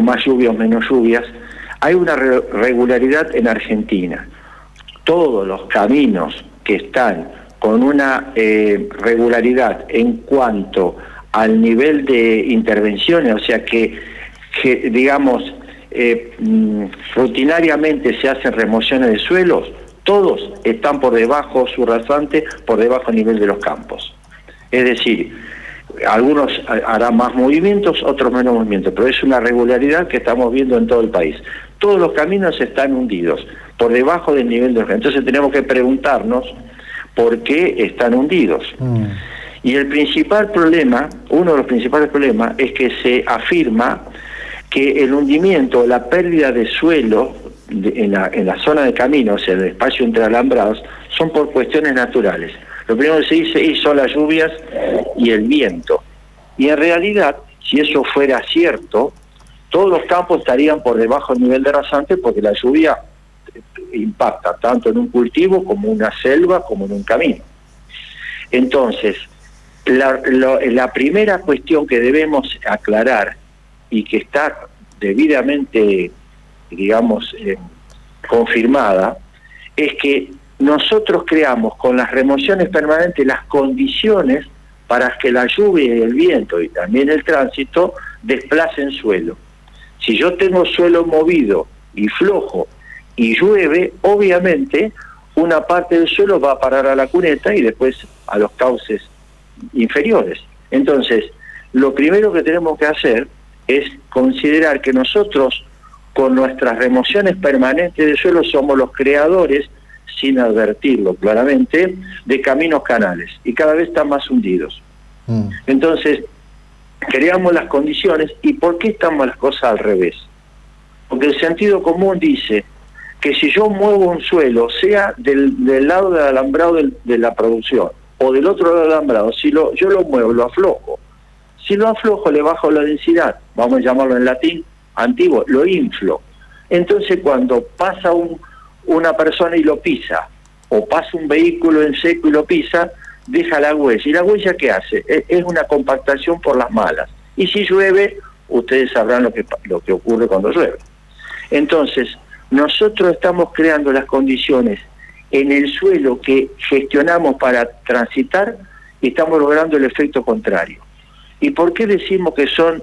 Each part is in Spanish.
más lluvias o menos lluvias, hay una regularidad en Argentina. Todos los caminos que están con una regularidad en cuanto al nivel de intervenciones, o sea que digamos, rutinariamente se hacen remociones de suelos, todos están por debajo, su rasante, por debajo del nivel de los campos. Es decir, algunos harán más movimientos, otros menos movimientos, pero es una regularidad que estamos viendo en todo el país. Todos los caminos están hundidos, por debajo del nivel de los campos. Entonces tenemos que preguntarnos por qué están hundidos. Y el principal problema, uno de los principales problemas, es que se afirma que el hundimiento, la pérdida de suelo en la zona de caminos, en el espacio entre alambrados, son por cuestiones naturales. Lo primero que se dice son las lluvias y el viento. Y en realidad, si eso fuera cierto, todos los campos estarían por debajo del nivel de rasante, porque la lluvia impacta tanto en un cultivo como en una selva como en un camino. Entonces, la primera cuestión que debemos aclarar y que está debidamente, digamos, confirmada, es que nosotros creamos con las remociones permanentes las condiciones para que la lluvia y el viento y también el tránsito desplacen suelo. Si yo tengo suelo movido y flojo y llueve, obviamente una parte del suelo va a parar a la cuneta y después a los cauces inferiores. Entonces, lo primero que tenemos que hacer es considerar que nosotros, con nuestras remociones permanentes de suelo, somos los creadores, sin advertirlo claramente, de caminos canales, y cada vez están más hundidos. Entonces, creamos las condiciones. ¿Y por qué estamos las cosas al revés? Porque el sentido común dice que si yo muevo un suelo, sea del lado del alambrado de la producción, o del otro lado del alambrado, yo lo muevo, lo aflojo. Si lo aflojo, le bajo la densidad, vamos a llamarlo en latín antiguo, lo inflo. Entonces, cuando pasa una persona y lo pisa, o pasa un vehículo en seco y lo pisa, deja la huella. ¿Y la huella qué hace? Es una compactación por las malas. Y si llueve, ustedes sabrán lo que ocurre cuando llueve. Entonces, nosotros estamos creando las condiciones en el suelo que gestionamos para transitar y estamos logrando el efecto contrario. ¿Y por qué decimos que son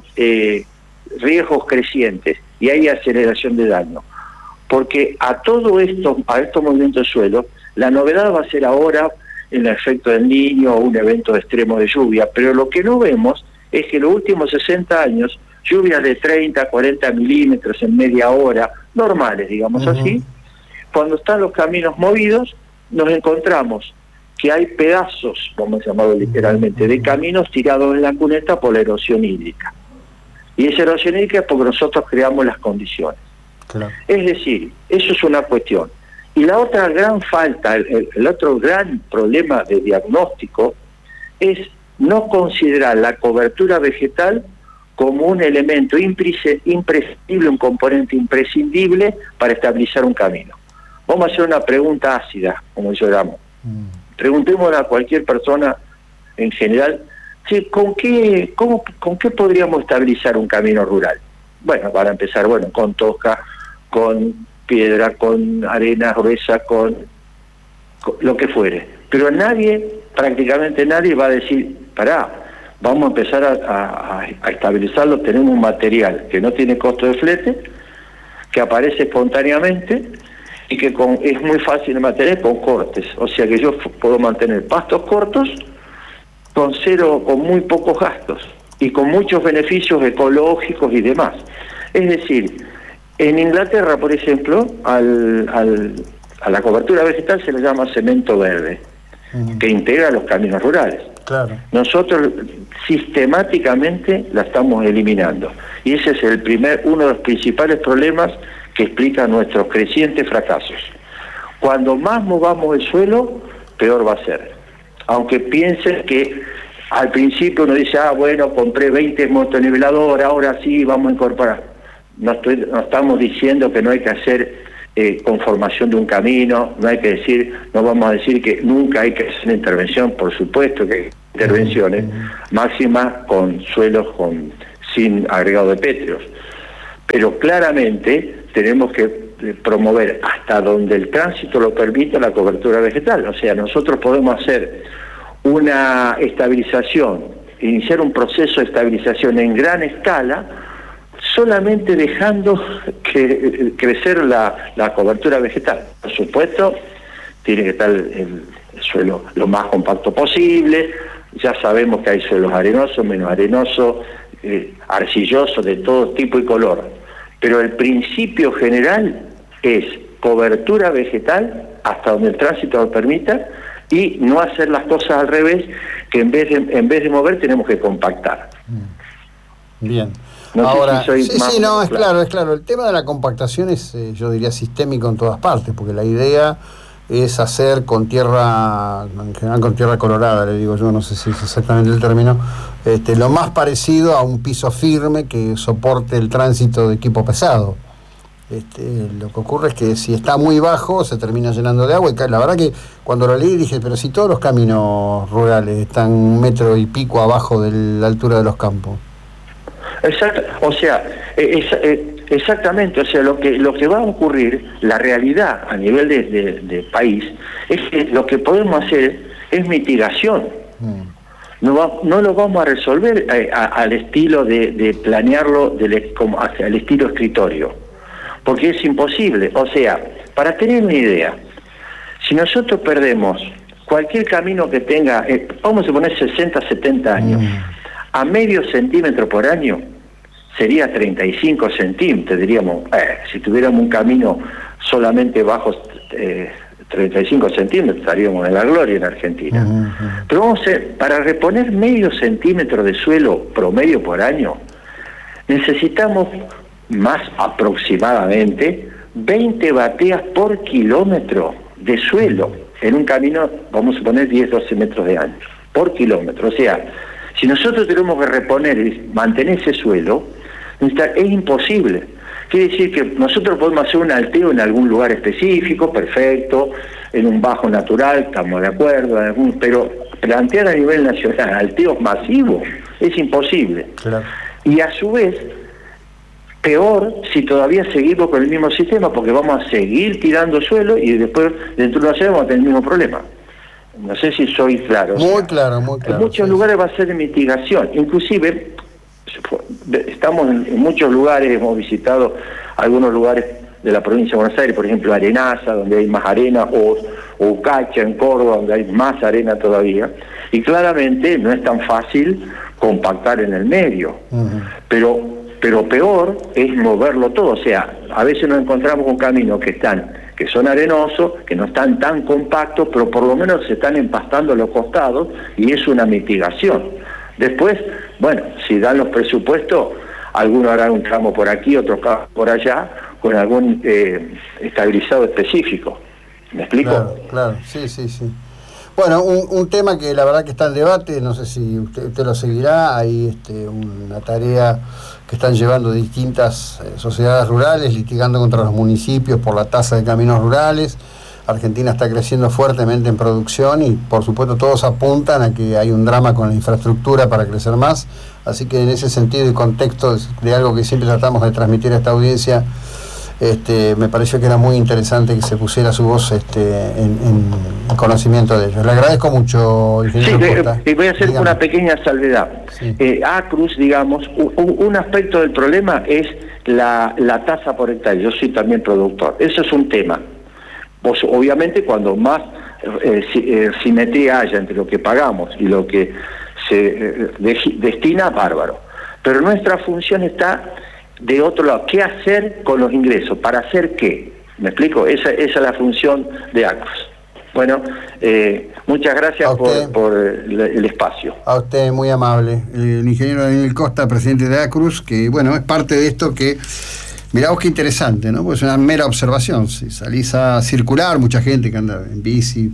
riesgos crecientes y hay aceleración de daño? Porque a estos movimientos de suelo, la novedad va a ser ahora el efecto del Niño o un evento extremo de lluvia, pero lo que no vemos es que en los últimos 60 años, lluvias de 30, 40 milímetros en media hora, normales, digamos así, cuando están los caminos movidos, nos encontramos que hay pedazos, vamos a llamarlo literalmente, de caminos tirados en la cuneta por la erosión hídrica. Y esa erosión hídrica es porque nosotros creamos las condiciones. Claro. Es decir, eso es una cuestión. Y la otra gran falta, el otro gran problema de diagnóstico es no considerar la cobertura vegetal como un elemento imprescindible, un componente imprescindible para estabilizar un camino. Vamos a hacer una pregunta ácida, como yo llamo. Preguntémosle a cualquier persona en general, ¿sí, ¿con qué podríamos estabilizar un camino rural? Bueno, para empezar, con tosca, con piedra, con arena gruesa, con lo que fuere. Pero prácticamente nadie va a decir, vamos a empezar a estabilizarlo, tenemos un material que no tiene costo de flete, que aparece espontáneamente y que es muy fácil de mantener con cortes. O sea que yo puedo mantener pastos cortos con muy pocos gastos y con muchos beneficios ecológicos y demás. Es decir, en Inglaterra, por ejemplo, a la cobertura vegetal se le llama cemento verde, que integra los caminos rurales. Claro. Nosotros sistemáticamente la estamos eliminando. Y ese es uno de los principales problemas que explica nuestros crecientes fracasos. Cuando más movamos el suelo, peor va a ser. Aunque piensen que al principio uno dice, compré 20 motoniveladoras, ahora sí vamos a incorporar. No estamos diciendo que no hay que hacer conformación de un camino, no vamos a decir que nunca hay que hacer intervención, por supuesto que hay intervenciones máximas con suelos sin agregado de pétreos. Pero claramente tenemos que promover hasta donde el tránsito lo permita la cobertura vegetal. O sea, nosotros podemos hacer una estabilización, iniciar un proceso de estabilización en gran escala, solamente dejando crecer la cobertura vegetal. Por supuesto, tiene que estar el suelo lo más compacto posible. Ya sabemos que hay suelos arenosos, menos arenosos, arcillosos, de todo tipo y color. Pero el principio general es cobertura vegetal hasta donde el tránsito lo permita, y no hacer las cosas al revés, que en vez de mover tenemos que compactar. Bien. No Ahora, sé si soy es claro. El tema de la compactación es, yo diría, sistémico en todas partes, porque la idea es hacer con tierra, en general con tierra colorada, le digo yo, no sé si es exactamente el término, lo más parecido a un piso firme que soporte el tránsito de equipo pesado. Lo que ocurre es que si está muy bajo se termina llenando de agua, y la verdad que cuando lo leí dije, pero si todos los caminos rurales están 1,5 metros abajo de la altura de los campos. Exacto, o sea, exactamente, o sea, lo que va a ocurrir, la realidad a nivel de país, es que lo que podemos hacer es mitigación. No lo vamos a resolver al estilo de planearlo como hacia el estilo escritorio, porque es imposible. O sea, para tener una idea, si nosotros perdemos cualquier camino que tenga, vamos a poner 60, 70 años, a medio centímetro por año, sería 35 centímetros, diríamos, si tuviéramos un camino solamente bajo 35 centímetros, estaríamos en la gloria en Argentina. Pero vamos a ver, para reponer medio centímetro de suelo promedio por año, necesitamos más aproximadamente 20 bateas por kilómetro de suelo en un camino, vamos a poner 10, 12 metros de ancho, por kilómetro. O sea, si nosotros tenemos que reponer y mantener ese suelo, es imposible. Quiere decir que nosotros podemos hacer un alteo en algún lugar específico, perfecto, en un bajo natural, estamos de acuerdo, pero plantear a nivel nacional alteos masivos es imposible. Claro. Y a su vez, peor si todavía seguimos con el mismo sistema, porque vamos a seguir tirando suelo y después dentro de una ciudad vamos a tener el mismo problema. No sé si soy claro. Muy claro. En muchos lugares va a ser de mitigación. Inclusive, estamos en muchos lugares, hemos visitado algunos lugares de la provincia de Buenos Aires, por ejemplo Arenaza, donde hay más arena, o Ucacha en Córdoba, donde hay más arena todavía, y claramente no es tan fácil compactar en el medio. Pero peor es moverlo todo. O sea, a veces nos encontramos con caminos que son arenosos, que no están tan compactos, pero por lo menos se están empastando los costados, y es una mitigación. Después, bueno, si dan los presupuestos, algunos harán un tramo por aquí, otro por allá, con algún estabilizado específico. ¿Me explico? Claro, sí. Bueno, un tema que la verdad que está en debate, no sé si usted lo seguirá, hay una tarea que están llevando distintas sociedades rurales, litigando contra los municipios por la tasa de caminos rurales. Argentina está creciendo fuertemente en producción y por supuesto todos apuntan a que hay un drama con la infraestructura para crecer más, así que en ese sentido y contexto de algo que siempre tratamos de transmitir a esta audiencia, me pareció que era muy interesante que se pusiera su voz en conocimiento de ellos. Le agradezco mucho, ingeniero Costa. Y voy a hacer una pequeña salvedad. Sí. ACRUS, digamos, un aspecto del problema es la tasa por hectárea. Yo soy también productor. Eso es un tema. Pues, obviamente, cuando más simetría haya entre lo que pagamos y lo que se destina, bárbaro. Pero nuestra función está de otro lado. ¿Qué hacer con los ingresos? ¿Para hacer qué? ¿Me explico? Esa es la función de ACRUS. Bueno, muchas gracias por el espacio. A usted, muy amable. El ingeniero Daniel Costa, presidente de ACRUS, que bueno, es parte de esto que... Mirá vos qué interesante, ¿no? Pues es una mera observación. Si salís a circular, mucha gente que anda en bici,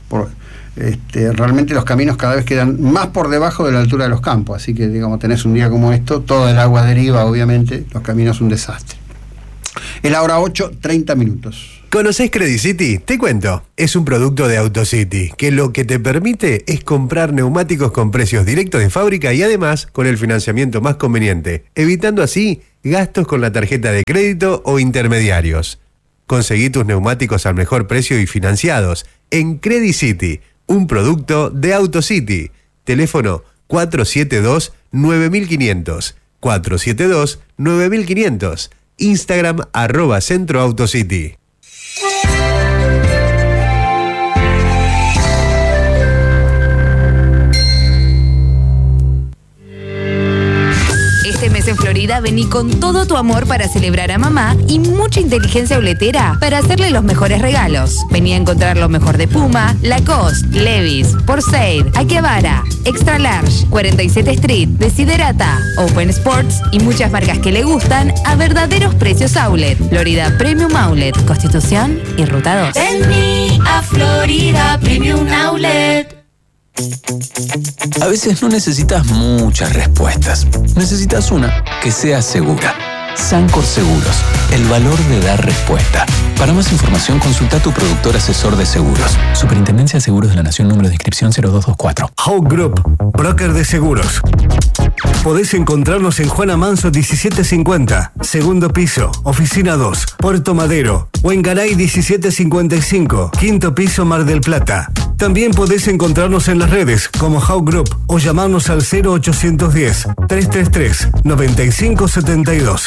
realmente los caminos cada vez quedan más por debajo de la altura de los campos. Así que, digamos, tenés un día como esto, todo el agua deriva, obviamente, los caminos un desastre. Es la hora 8:30. ¿Conocés Credit City? Te cuento. Es un producto de AutoCity, que lo que te permite es comprar neumáticos con precios directos de fábrica y además con el financiamiento más conveniente, evitando así gastos con la tarjeta de crédito o intermediarios. Conseguí tus neumáticos al mejor precio y financiados en Credit City, un producto de AutoCity. Teléfono 472-9500. 472-9500. Instagram @CentroAutoCity. Este mes en Florida vení con todo tu amor para celebrar a mamá y mucha inteligencia boletera para hacerle los mejores regalos. Vení a encontrar lo mejor de Puma, Lacoste, Levi's, Pursuit, Akihabara, Extra Large, 47 Street, Desiderata, Open Sports y muchas marcas que le gustan a verdaderos precios outlet. Florida Premium Outlet, Constitución y Ruta 2. Vení a Florida Premium Outlet. A veces no necesitas muchas respuestas. Necesitas una que sea segura. Sancor Seguros, el valor de dar respuesta. Para más información, consulta a tu productor asesor de seguros. Superintendencia de Seguros de la Nación, número de inscripción 0224. Hawk Group, broker de seguros. Podés encontrarnos en Juana Manso 1750, segundo piso, oficina 2, Puerto Madero, o en Garay 1755, quinto piso, Mar del Plata. También podés encontrarnos en las redes como Hawk Group o llamarnos al 0810-333-9572.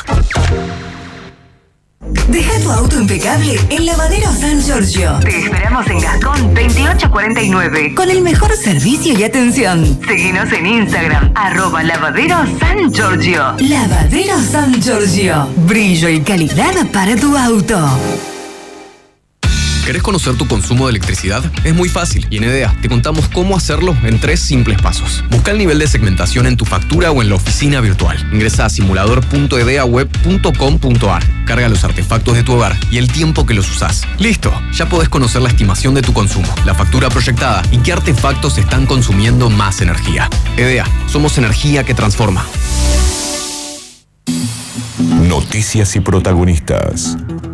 Deja tu auto impecable en Lavadero San Giorgio. Te esperamos en Gascón 2849. Con el mejor servicio y atención. Seguinos en Instagram, @Lavadero San Giorgio. Lavadero San Giorgio. Brillo y calidad para tu auto. ¿Querés conocer tu consumo de electricidad? Es muy fácil y en EDEA te contamos cómo hacerlo en 3 simples pasos. Busca el nivel de segmentación en tu factura o en la oficina virtual. Ingresa a simulador.edeaweb.com.ar. Carga los artefactos de tu hogar y el tiempo que los usás. ¡Listo! Ya podés conocer la estimación de tu consumo, la factura proyectada y qué artefactos están consumiendo más energía. EDEA, somos energía que transforma. Noticias y protagonistas.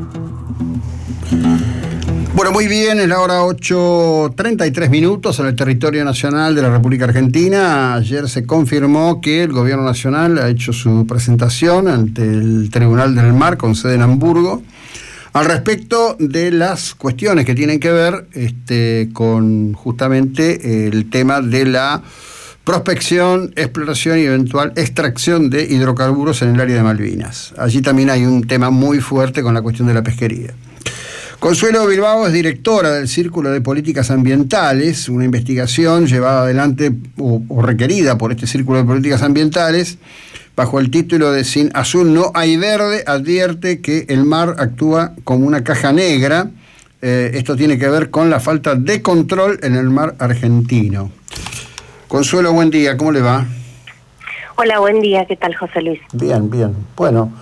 Bueno, muy bien, es la hora 8:33 en el territorio nacional de la República Argentina. Ayer se confirmó que el gobierno nacional ha hecho su presentación ante el Tribunal del Mar con sede en Hamburgo al respecto de las cuestiones que tienen que ver con justamente el tema de la prospección, exploración y eventual extracción de hidrocarburos en el área de Malvinas. Allí también hay un tema muy fuerte con la cuestión de la pesquería. Consuelo Bilbao es directora del Círculo de Políticas Ambientales, una investigación llevada adelante o requerida por este Círculo de Políticas Ambientales bajo el título de Sin azul no hay verde, advierte que el mar actúa como una caja negra. Esto tiene que ver con la falta de control en el mar argentino. Consuelo, buen día, ¿cómo le va? Hola, buen día, ¿qué tal, José Luis? Bien, bien. Bueno,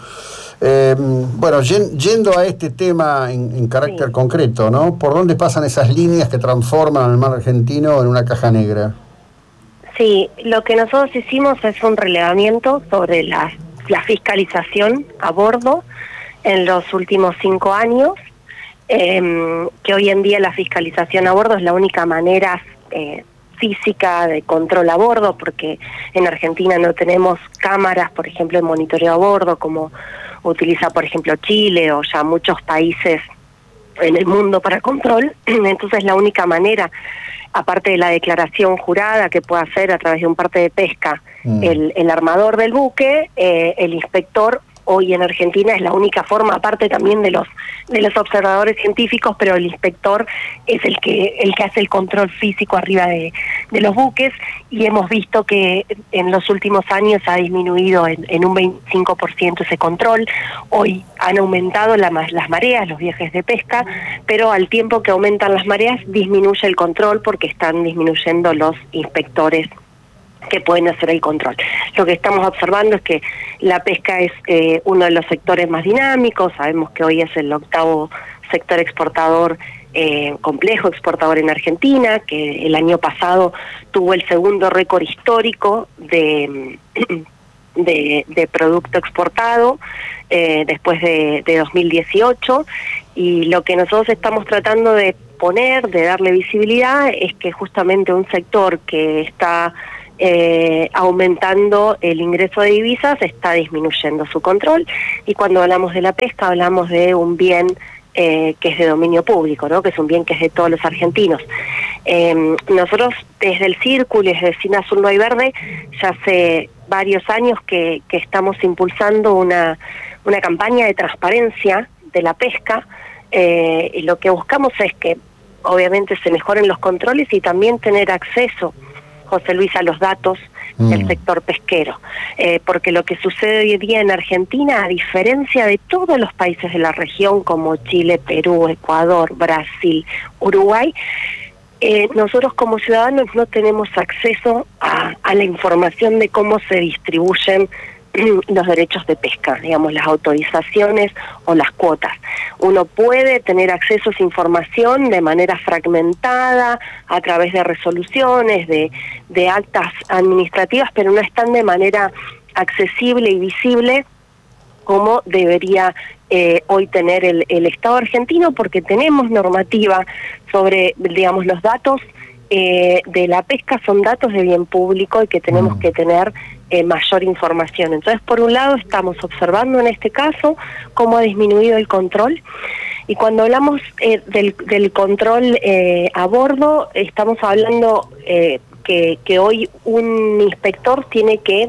yendo a este tema en carácter concreto, ¿no? ¿Por dónde pasan esas líneas que transforman al mar argentino en una caja negra? Sí, lo que nosotros hicimos es un relevamiento sobre la fiscalización a bordo en los últimos 5 años, que hoy en día la fiscalización a bordo es la única manera física de control a bordo, porque en Argentina no tenemos cámaras, por ejemplo, de monitoreo a bordo, como utiliza, por ejemplo, Chile o ya muchos países en el mundo para control. Entonces la única manera, aparte de la declaración jurada que puede hacer a través de un parte de pesca el armador del buque, el inspector hoy en Argentina es la única forma, aparte también de los observadores científicos, pero el inspector es el que hace el control físico arriba de los buques, y hemos visto que en los últimos años ha disminuido en un 25% ese control. Hoy han aumentado las mareas, los viajes de pesca, pero al tiempo que aumentan las mareas disminuye el control porque están disminuyendo los inspectores que pueden hacer el control. Lo que estamos observando es que la pesca es uno de los sectores más dinámicos. Sabemos que hoy es el 8º sector exportador, complejo exportador en Argentina, que el año pasado tuvo el segundo récord histórico de producto exportado después de 2018, y lo que nosotros estamos tratando de darle visibilidad, es que justamente un sector que está aumentando el ingreso de divisas, está disminuyendo su control, y cuando hablamos de la pesca hablamos de un bien que es de dominio público, ¿no? Que es un bien que es de todos los argentinos. Nosotros desde el Círculo y desde Sin Azul No Hay Verde ya hace varios años que estamos impulsando una campaña de transparencia de la pesca, y lo que buscamos es que obviamente se mejoren los controles y también tener acceso, José Luis, a los datos del sector pesquero, porque lo que sucede hoy día en Argentina, a diferencia de todos los países de la región como Chile, Perú, Ecuador, Brasil, Uruguay, nosotros como ciudadanos no tenemos acceso a la información de cómo se distribuyen los derechos de pesca, digamos, las autorizaciones o las cuotas. Uno puede tener acceso a esa información de manera fragmentada, a través de resoluciones, de actas administrativas, pero no están de manera accesible y visible como debería hoy tener el Estado argentino, porque tenemos normativa sobre, digamos, los datos de la pesca son datos de bien público y que tenemos que tener mayor información. Entonces, por un lado, estamos observando en este caso cómo ha disminuido el control, y cuando hablamos del control a bordo, estamos hablando que hoy un inspector tiene que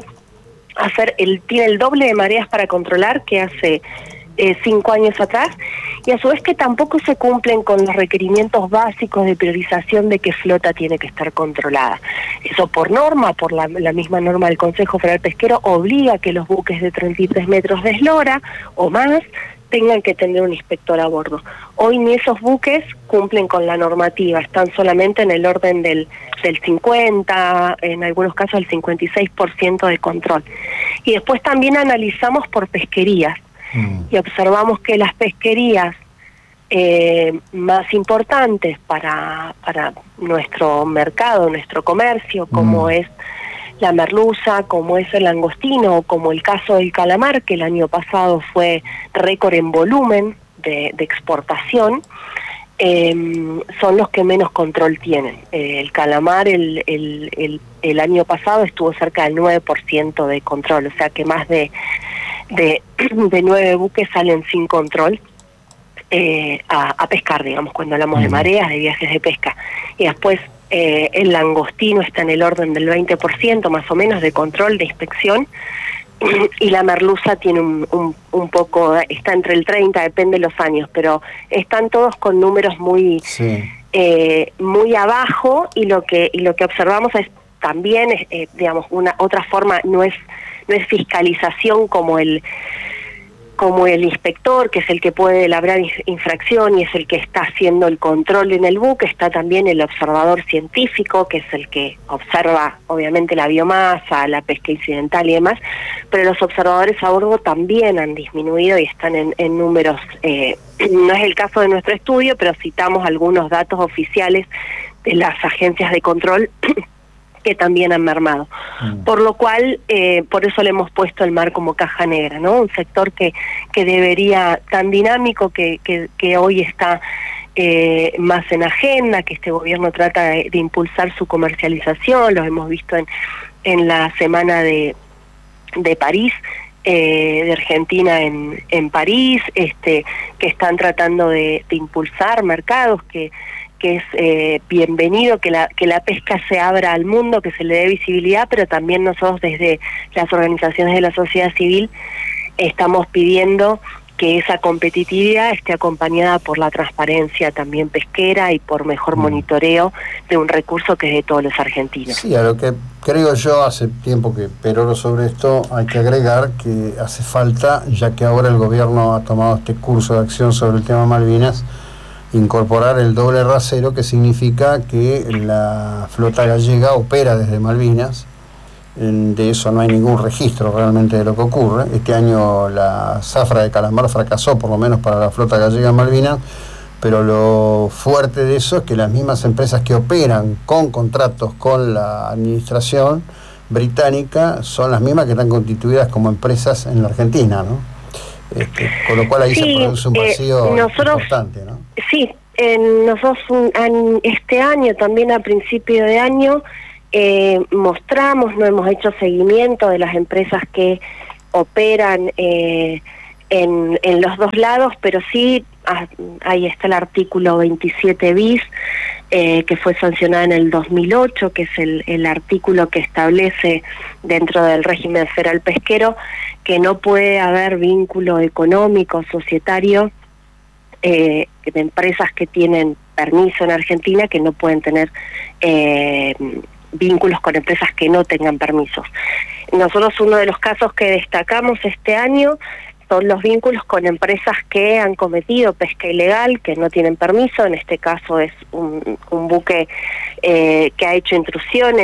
tiene el doble de mareas para controlar que hace 5 años atrás, y a su vez que tampoco se cumplen con los requerimientos básicos de priorización de qué flota tiene que estar controlada. Eso por norma, por la misma norma del Consejo Federal Pesquero, obliga que los buques de 33 metros de eslora o más tengan que tener un inspector a bordo. Hoy ni esos buques cumplen con la normativa, están solamente en el orden del 50, en algunos casos el 56% de control. Y después también analizamos por pesquerías, y observamos que las pesquerías más importantes para nuestro mercado, nuestro comercio, como es la merluza, como es el langostino, como el caso del calamar, que el año pasado fue récord en volumen de exportación, son los que menos control tienen. El calamar el año pasado estuvo cerca del 9% de control, o sea que más de 9 buques salen sin control a pescar, digamos, cuando hablamos de mareas, de viajes de pesca. Y después el langostino está en el orden del 20% más o menos de control, de inspección, y la merluza tiene un poco, está entre el 30, depende de los años, pero están todos con números muy abajo, y lo que observamos es también, digamos, una otra forma, no es fiscalización como el inspector, que es el que puede labrar infracción y es el que está haciendo el control en el buque. Está también el observador científico, que es el que observa obviamente la biomasa, la pesca incidental y demás, pero los observadores a bordo también han disminuido y están en números, no es el caso de nuestro estudio, pero citamos algunos datos oficiales de las agencias de control que también han mermado. Por lo cual, por eso le hemos puesto el mar como caja negra, ¿no? Un sector que debería, tan dinámico, que hoy está más en agenda, que este gobierno trata de impulsar su comercialización. Lo hemos visto en la semana de París, de Argentina en París, que están tratando de impulsar mercados, que es bienvenido que la pesca se abra al mundo, que se le dé visibilidad, pero también nosotros desde las organizaciones de la sociedad civil estamos pidiendo que esa competitividad esté acompañada por la transparencia también pesquera y por mejor monitoreo de un recurso que es de todos los argentinos. Sí, a lo que creo yo, hace tiempo que peroro sobre esto, hay que agregar que hace falta, ya que ahora el gobierno ha tomado este curso de acción sobre el tema Malvinas, incorporar el doble rasero, que significa que la flota gallega opera desde Malvinas. De eso no hay ningún registro realmente de lo que ocurre. Este año la zafra de calamar fracasó, por lo menos para la flota gallega en Malvinas, pero lo fuerte de eso es que las mismas empresas que operan con contratos con la administración británica son las mismas que están constituidas como empresas en la Argentina, ¿no? Con lo cual ahí se produce un vacío importante, ¿no? Sí, nosotros este año, también a principio de año, mostramos, no hemos hecho seguimiento de las empresas que operan en los dos lados, pero sí, ahí está el artículo 27 bis, que fue sancionado en el 2008, que es el artículo que establece dentro del régimen federal pesquero que no puede haber vínculo económico, societario, de empresas que tienen permiso en Argentina, que no pueden tener vínculos con empresas que no tengan permisos. Nosotros uno de los casos que destacamos este año son los vínculos con empresas que han cometido pesca ilegal, que no tienen permiso. En este caso es un buque que ha hecho intrusión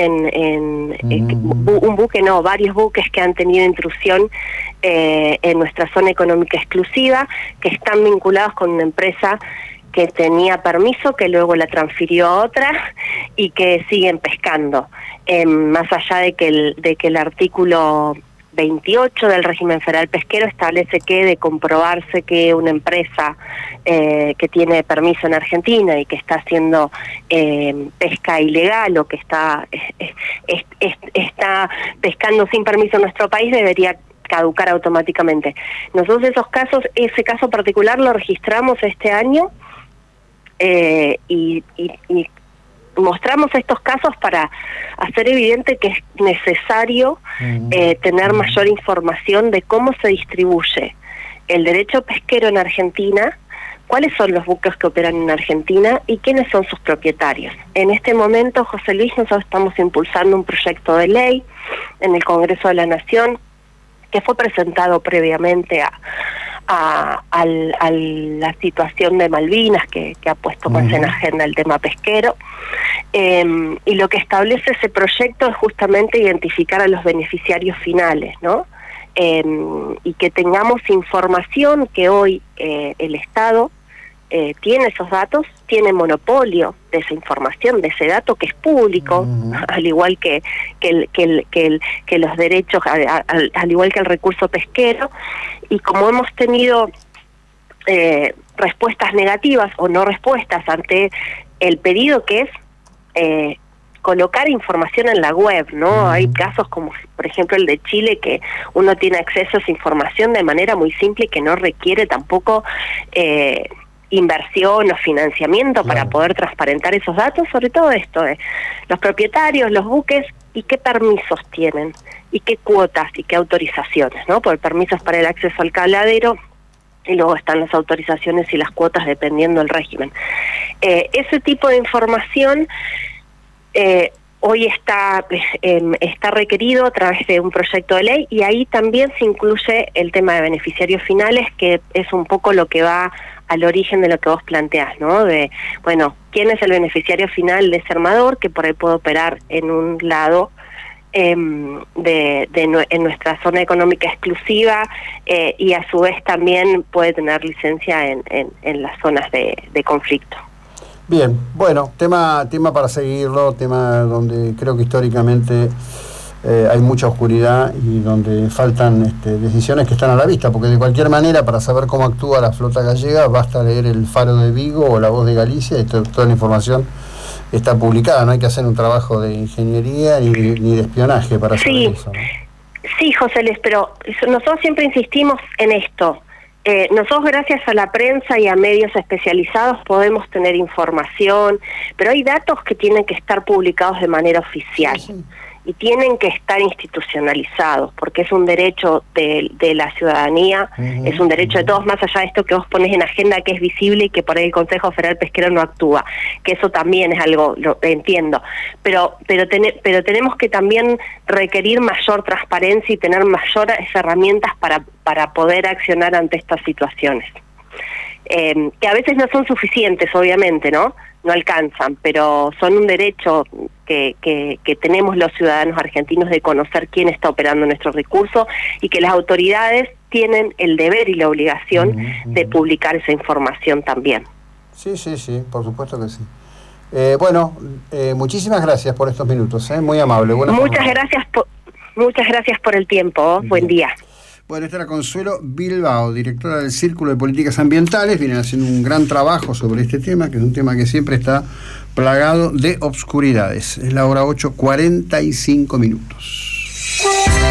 varios buques que han tenido intrusión en nuestra zona económica exclusiva, que están vinculados con una empresa que tenía permiso, que luego la transfirió a otra y que siguen pescando. Más allá de que el artículo 28 del régimen federal pesquero establece que de comprobarse que una empresa que tiene permiso en Argentina y que está haciendo pesca ilegal o que está pescando sin permiso en nuestro país, debería caducar automáticamente. Nosotros ese caso particular lo registramos este año y mostramos estos casos para hacer evidente que es necesario tener mayor información de cómo se distribuye el derecho pesquero en Argentina, cuáles son los buques que operan en Argentina y quiénes son sus propietarios. En este momento, José Luis, nosotros estamos impulsando un proyecto de ley en el Congreso de la Nación que fue presentado previamente a la situación de Malvinas, que ha puesto más en agenda el tema pesquero, y lo que establece ese proyecto es justamente identificar a los beneficiarios finales, ¿no? Y que tengamos información que hoy el Estado tiene esos datos, tiene monopolio de esa información, de ese dato que es público, al igual que los derechos, al igual que el recurso pesquero. Y como hemos tenido respuestas negativas o no respuestas ante el pedido que es colocar información en la web, ¿no? Hay casos como, por ejemplo, el de Chile, que uno tiene acceso a esa información de manera muy simple y que no requiere tampoco inversión o financiamiento para poder transparentar esos datos, sobre todo esto de los propietarios, los buques y qué permisos tienen y qué cuotas y qué autorizaciones, ¿no? Porque permisos para el acceso al cabladero y luego están las autorizaciones y las cuotas dependiendo del régimen. Ese tipo de información hoy está requerido a través de un proyecto de ley, y ahí también se incluye el tema de beneficiarios finales, que es un poco lo que va al origen de lo que vos planteás, ¿no? De, bueno, ¿quién es el beneficiario final de ese armador que por ahí puede operar en un lado en nuestra zona económica exclusiva y a su vez también puede tener licencia en las zonas de conflicto? Bien, bueno, tema para seguirlo, tema donde creo que históricamente hay mucha oscuridad y donde faltan decisiones que están a la vista, porque de cualquier manera, para saber cómo actúa la flota gallega, basta leer el Faro de Vigo o La Voz de Galicia, y toda la información está publicada. No hay que hacer un trabajo de ingeniería ni de espionaje para saber eso, ¿no? Sí, José Luis, pero nosotros siempre insistimos en esto. Nosotros, gracias a la prensa y a medios especializados, podemos tener información, pero hay datos que tienen que estar publicados de manera oficial. Sí. Y tienen que estar institucionalizados, porque es un derecho de la ciudadanía, es un derecho de todos, más allá de esto que vos ponés en agenda, que es visible y que por ahí el Consejo Federal Pesquero no actúa, que eso también es algo, lo entiendo, pero tenemos que también requerir mayor transparencia y tener mayores herramientas para poder accionar ante estas situaciones, que a veces no son suficientes, obviamente, ¿no? No alcanzan, pero son un derecho que tenemos los ciudadanos argentinos de conocer quién está operando nuestro recurso, y que las autoridades tienen el deber y la obligación de publicar esa información también. Sí, por supuesto que sí. Muchísimas gracias por estos minutos, muy amable. Muchas gracias por el tiempo. Buen día. Bueno, esta era Consuelo Bilbao, directora del Círculo de Políticas Ambientales. Vienen haciendo un gran trabajo sobre este tema, que es un tema que siempre está plagado de obscuridades. Es la hora 8:45 minutos.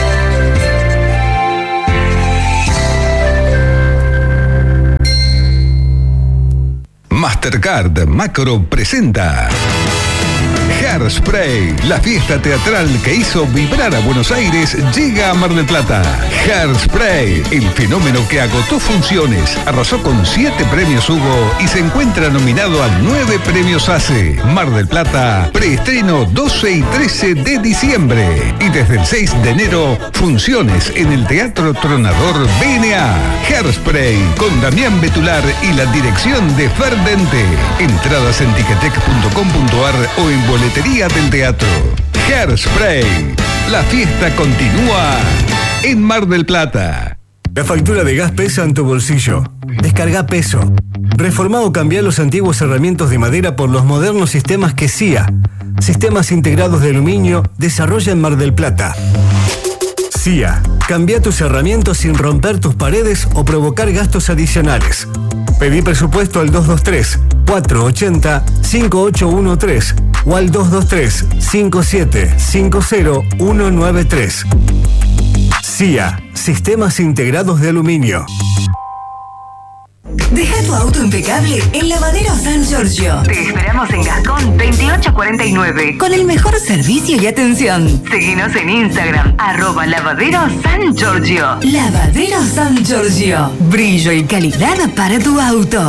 Mastercard Macro presenta Hairspray, la fiesta teatral que hizo vibrar a Buenos Aires, llega a Mar del Plata. Hairspray, el fenómeno que agotó funciones, arrasó con 7 premios Hugo y se encuentra nominado a 9 premios ACE. Mar del Plata, preestreno 12 y 13 de diciembre. Y desde el 6 de enero, funciones en el Teatro Tronador BNA. Hairspray, con Damián Betular y la dirección de Ferdente. Entradas en ticketek.com.ar o en boletería del teatro. Hairspray, la fiesta continúa en Mar del Plata. La factura de gas pesa en tu bolsillo. Descarga Peso. Reformá o cambiá los antiguos herramientas de madera por los modernos sistemas que CIA, Sistemas Integrados de Aluminio, desarrolla en Mar del Plata. CIA, cambia tus herramientas sin romper tus paredes o provocar gastos adicionales. Pedí presupuesto al 223-480-5813 o al 223-5750-193. CIA, Sistemas Integrados de Aluminio. Deja tu auto impecable en Lavadero San Giorgio. Te esperamos en Gascón 2849 con el mejor servicio y atención. Seguinos en Instagram, @Lavadero San Giorgio. Lavadero San Giorgio. Brillo y calidad para tu auto.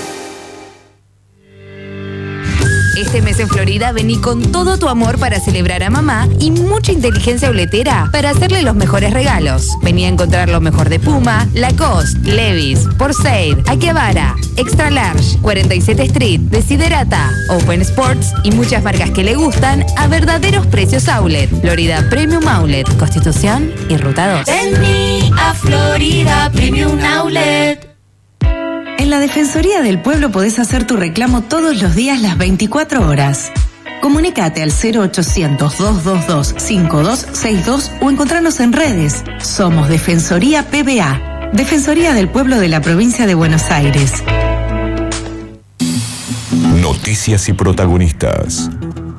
Este mes en Florida vení con todo tu amor para celebrar a mamá y mucha inteligencia uletera para hacerle los mejores regalos. Vení a encontrar lo mejor de Puma, Lacoste, Levi's, Porsaid, Akihabara, Extra Large, 47 Street, Desiderata, Open Sports y muchas marcas que le gustan a verdaderos precios outlet. Florida Premium Outlet, Constitución y Ruta 2. Vení a Florida Premium Outlet. En la Defensoría del Pueblo podés hacer tu reclamo todos los días las 24 horas. Comunicate al 0800-222-5262 o encontrarnos en redes. Somos Defensoría PBA, Defensoría del Pueblo de la Provincia de Buenos Aires. Noticias y protagonistas.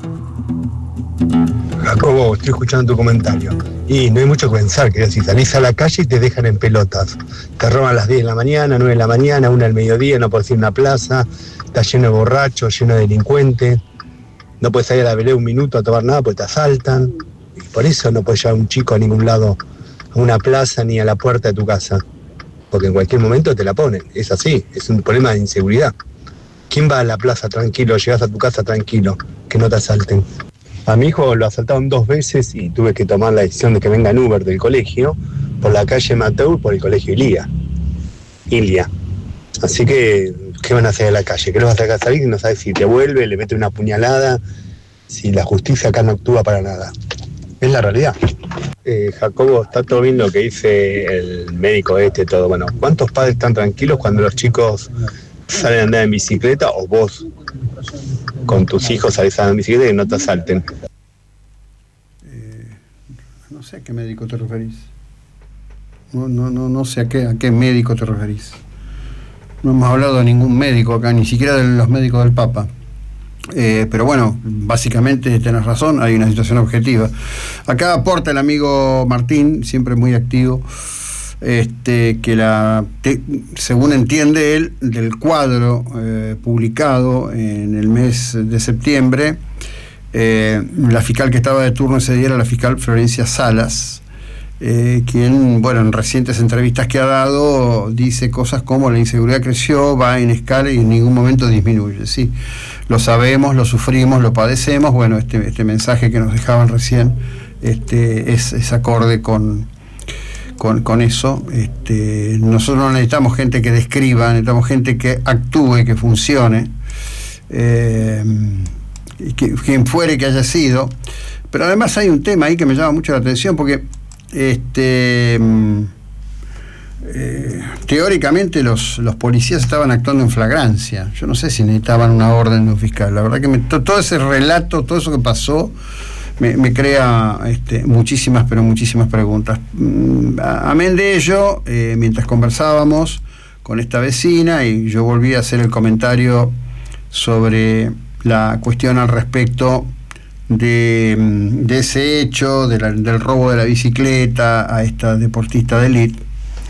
Jacobo, estoy escuchando tu comentario. Y no hay mucho que pensar, que si salís a la calle y te dejan en pelotas. Te roban a las 10 de la mañana, 9 de la mañana, 1 del mediodía, no podés ir a una plaza, está lleno de borrachos, lleno de delincuentes. No puedes salir a la vereda un minuto a tomar nada porque te asaltan. Y por eso no puedes llevar a un chico a ningún lado, a una plaza ni a la puerta de tu casa. Porque en cualquier momento te la ponen. Es así, es un problema de inseguridad. ¿Quién va a la plaza tranquilo, llegás a tu casa tranquilo, que no te asalten? A mi hijo lo asaltaron 2 veces y tuve que tomar la decisión de que venga en Uber del colegio por la calle Mateur por el colegio Ilia. Así que, ¿qué van a hacer en la calle? ¿Qué los vas a sacar salir? No sabes si te vuelve, le mete una puñalada, si la justicia acá no actúa para nada. Es la realidad. Jacobo, está todo bien lo que dice el médico todo. Bueno, ¿cuántos padres están tranquilos cuando los chicos salen a andar en bicicleta o vos con tus hijos salís a andar en bicicleta y no te asalten? No sé a qué médico te referís. No sé a qué médico te referís. No hemos hablado de ningún médico acá, ni siquiera de los médicos del Papa. Pero bueno, básicamente tenés razón, hay una situación objetiva. Acá aporta el amigo Martín, siempre muy activo, según entiende él, del cuadro publicado en el mes de septiembre, la fiscal que estaba de turno ese día era la fiscal Florencia Salas, quien, bueno, en recientes entrevistas que ha dado, dice cosas como la inseguridad creció, va en escala y en ningún momento disminuye. Sí, lo sabemos, lo sufrimos, lo padecemos. Bueno, este mensaje que nos dejaban recién es acorde con eso. Nosotros no necesitamos gente que describa, necesitamos gente que actúe, que funcione, y quien fuere que haya sido. Pero además hay un tema ahí que me llama mucho la atención, porque teóricamente los policías estaban actuando en flagrancia. Yo no sé si necesitaban una orden de un fiscal. La verdad que todo ese relato, todo eso que pasó, me crea muchísimas, pero muchísimas preguntas. Amén de ello, mientras conversábamos con esta vecina, y yo volví a hacer el comentario sobre la cuestión al respecto de ese hecho, del robo de la bicicleta a esta deportista de élite.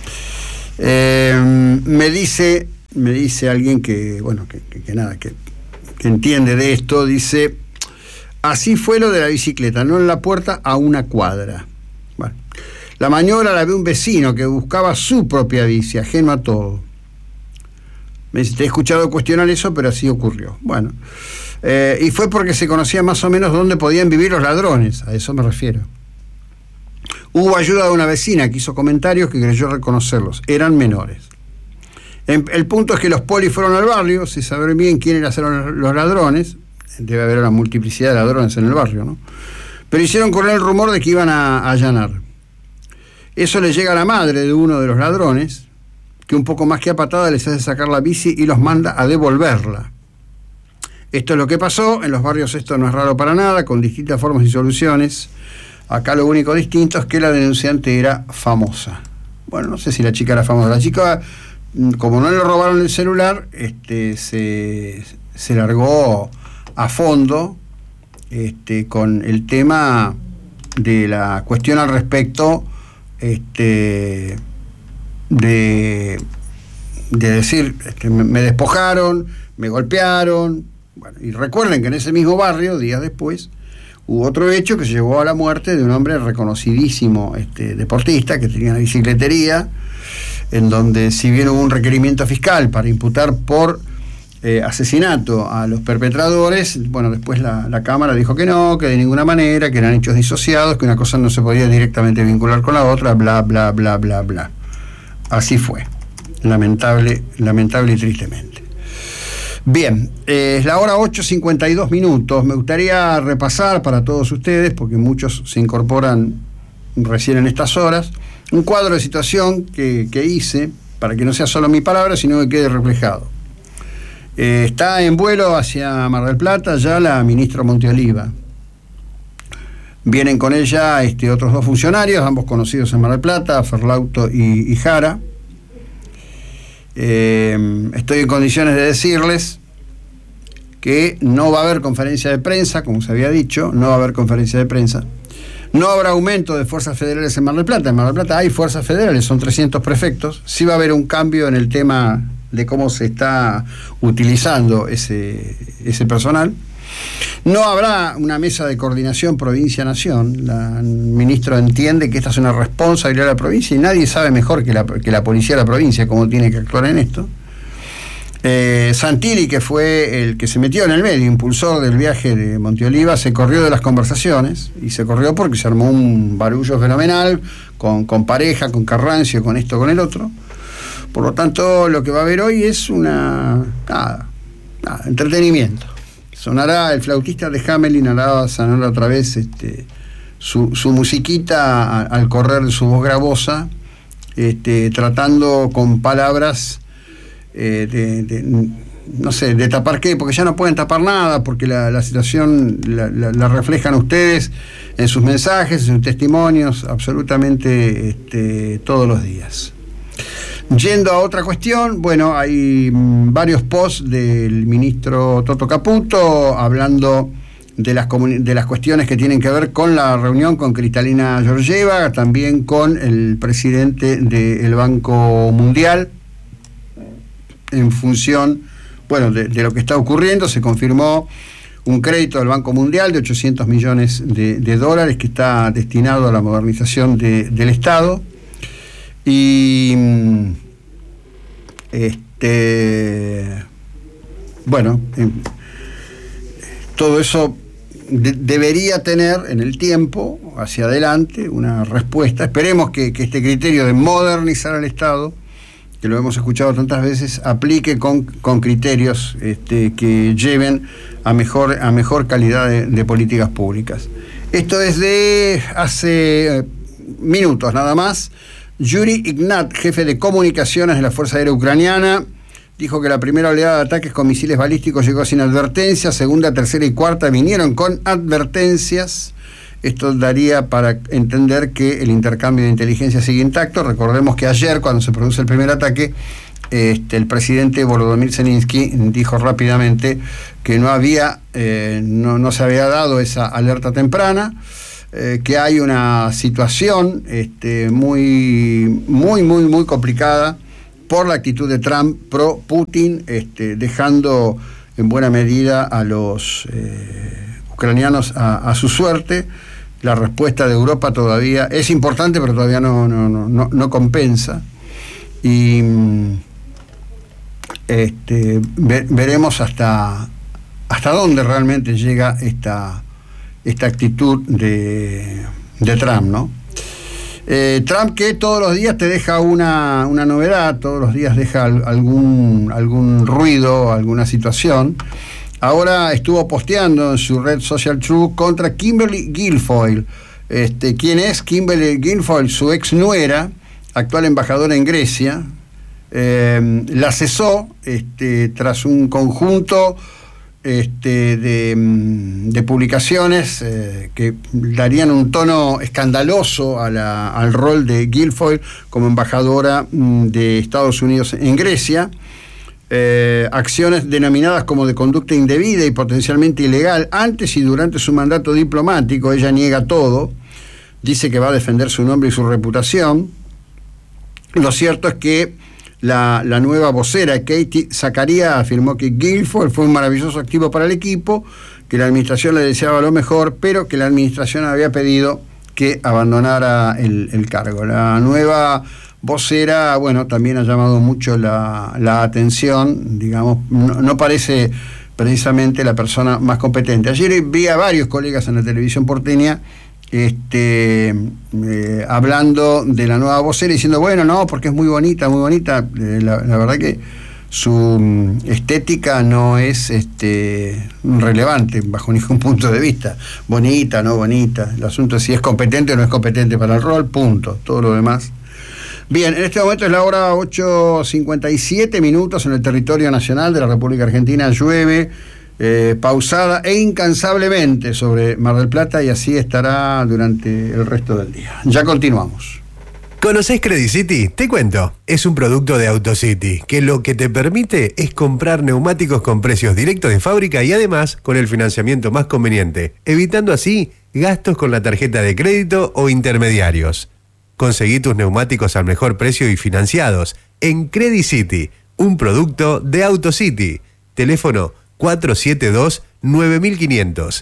Me dice alguien que entiende de esto, dice: así fue lo de la bicicleta, no en la puerta, a una cuadra. Bueno, la maniobra la ve un vecino que buscaba su propia bici, ajeno a todo. Me dice: te he escuchado cuestionar eso, pero así ocurrió. Bueno, y fue porque se conocía más o menos dónde podían vivir los ladrones, a eso me refiero. Hubo ayuda de una vecina que hizo comentarios que creyó reconocerlos, eran menores. El punto es que los polis fueron al barrio sin saber bien quiénes eran los ladrones. Debe haber una multiplicidad de ladrones en el barrio, ¿no? Pero hicieron correr el rumor de que iban a allanar. Eso le llega a la madre de uno de los ladrones, que un poco más que a patada les hace sacar la bici y los manda a devolverla. Esto es lo que pasó. En los barrios esto no es raro para nada, con distintas formas y soluciones. Acá lo único distinto es que la denunciante era famosa. Bueno, no sé si la chica era famosa. La chica, como no le robaron el celular, se largó a fondo con el tema de la cuestión al respecto de decir, me despojaron, me golpearon. Bueno, y recuerden que en ese mismo barrio, días después, hubo otro hecho que se llevó a la muerte de un hombre reconocidísimo, deportista, que tenía una bicicletería, en donde, si bien hubo un requerimiento fiscal para imputar por asesinato a los perpetradores, bueno, después la Cámara dijo que no, que de ninguna manera, que eran hechos disociados, que una cosa no se podía directamente vincular con la otra, bla, bla, bla, bla, bla. Así fue, lamentable y tristemente. Bien, es la hora 8:52. Me gustaría repasar para todos ustedes, porque muchos se incorporan recién en estas horas, un cuadro de situación que hice, para que no sea solo mi palabra, sino que quede reflejado. Está en vuelo hacia Mar del Plata ya la ministra Monteoliva. Vienen con ella otros dos funcionarios, ambos conocidos en Mar del Plata, Ferlauto y Jara. Estoy en condiciones de decirles que no va a haber conferencia de prensa, como se había dicho, no va a haber conferencia de prensa. No habrá aumento de fuerzas federales en Mar del Plata. En Mar del Plata hay fuerzas federales, son 300 prefectos. Sí va a haber un cambio en el tema de cómo se está utilizando ese personal. No habrá una mesa de coordinación provincia-nación. El ministro entiende que esta es una responsabilidad de la provincia y nadie sabe mejor que la policía de la provincia cómo tiene que actuar en esto. Santilli, que fue el que se metió en el medio, impulsor del viaje de Monteoliva, se corrió de las conversaciones, y se corrió porque se armó un barullo fenomenal con Pareja, con Carrancio, con esto, con el otro. Por lo tanto, lo que va a haber hoy es entretenimiento. Sonará el flautista de Hamelin, hará sonar otra vez su musiquita al correr de su voz gravosa, tratando con palabras no sé, de tapar qué, porque ya no pueden tapar nada, porque la situación la reflejan ustedes en sus mensajes, en sus testimonios, absolutamente todos los días. Yendo a otra cuestión, bueno, hay varios posts del ministro Toto Caputo hablando de las cuestiones que tienen que ver con la reunión con Kristalina Georgieva, también con el presidente del Banco Mundial, en función, bueno, de lo que está ocurriendo. Se confirmó un crédito del Banco Mundial de 800 millones de dólares que está destinado a la modernización del Estado. Y bueno, todo eso debería tener en el tiempo, hacia adelante, una respuesta. Esperemos que este criterio de modernizar al Estado, que lo hemos escuchado tantas veces, aplique con criterios que lleven a mejor calidad de políticas públicas. Esto es de hace minutos nada más. Yuri Ignat, jefe de comunicaciones de la Fuerza Aérea Ucraniana, dijo que la primera oleada de ataques con misiles balísticos llegó sin advertencia, segunda, tercera y cuarta vinieron con advertencias. Esto daría para entender que el intercambio de inteligencia sigue intacto. Recordemos que ayer, cuando se produce el primer ataque, el presidente Volodymyr Zelensky dijo rápidamente que no se había dado esa alerta temprana, que hay una situación muy complicada por la actitud de Trump pro Putin, dejando en buena medida a los ucranianos a su suerte. La respuesta de Europa todavía es importante, pero todavía no compensa. Y veremos hasta dónde realmente llega esta actitud de Trump, ¿no? Trump, que todos los días te deja una novedad, todos los días deja algún ruido, alguna situación. Ahora estuvo posteando en su red social Truth contra Kimberly Guilfoyle. ¿Quién es Kimberly Guilfoyle? Su ex nuera, actual embajadora en Grecia. La cesó tras un conjunto de publicaciones que darían un tono escandaloso al rol de Guilfoyle como embajadora de Estados Unidos en Grecia. Acciones denominadas como de conducta indebida y potencialmente ilegal antes y durante su mandato diplomático. Ella niega todo, dice que va a defender su nombre y su reputación. Lo cierto es que la nueva vocera, Katie Zakaria, afirmó que Guilfoyle fue un maravilloso activo para el equipo, que la administración le deseaba lo mejor, pero que la administración había pedido que abandonara el cargo. La nueva vocera, bueno, también ha llamado mucho la atención, digamos, no parece precisamente la persona más competente. Ayer vi a varios colegas en la televisión porteña hablando de la nueva vocera, diciendo, bueno, no, porque es muy bonita. La verdad que su estética no es relevante bajo ningún punto de vista. Bonita, no bonita. El asunto es si es competente o no es competente para el rol, punto. Todo lo demás. Bien, en este momento es la hora 8:57 minutos en el territorio nacional de la República Argentina. Llueve pausada e incansablemente sobre Mar del Plata, y así estará durante el resto del día. Ya continuamos. ¿Conocés Credit City? Te cuento. Es un producto de AutoCity que lo que te permite es comprar neumáticos con precios directos de fábrica y además con el financiamiento más conveniente, evitando así gastos con la tarjeta de crédito o intermediarios. Conseguí tus neumáticos al mejor precio y financiados en Credit City, un producto de AutoCity. Teléfono 472-9500.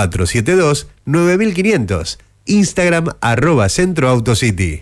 472-9500. Instagram @centroautocity.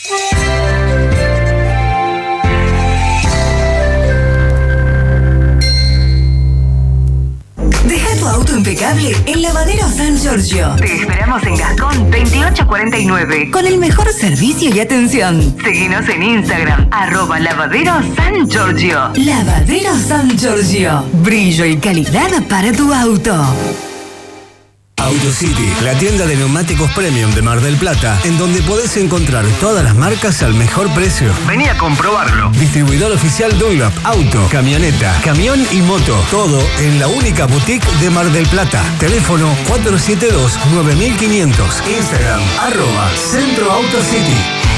Deja tu auto impecable en Lavadero San Giorgio. Te esperamos en Gascón 2849 con el mejor servicio y atención. Seguinos en Instagram @Lavadero San Giorgio. Lavadero San Giorgio. Brillo y calidad para tu auto. AutoCity, la tienda de neumáticos premium de Mar del Plata, en donde podés encontrar todas las marcas al mejor precio. Vení a comprobarlo. Distribuidor oficial Dunlop, auto, camioneta, camión y moto. Todo en la única boutique de Mar del Plata. Teléfono 472-9500. Instagram @CentroAutoCity.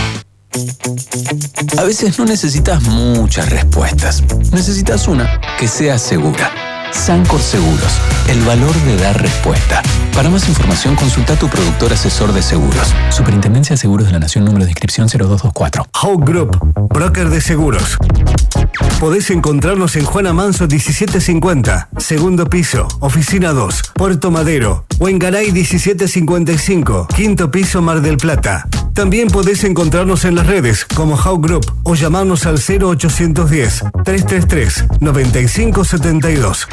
A veces no necesitas muchas respuestas. Necesitas una que sea segura. Sancor Seguros, el valor de dar respuesta. Para más información, consulta a tu productor asesor de seguros. Superintendencia de Seguros de la Nación, número de inscripción 0224. Hawk Group, broker de seguros. Podés encontrarnos en Juana Manso 1750, segundo piso, oficina 2, Puerto Madero, o en Garay 1755, quinto piso, Mar del Plata. También podés encontrarnos en las redes como Hawk Group o llamarnos al 0810-333-9572.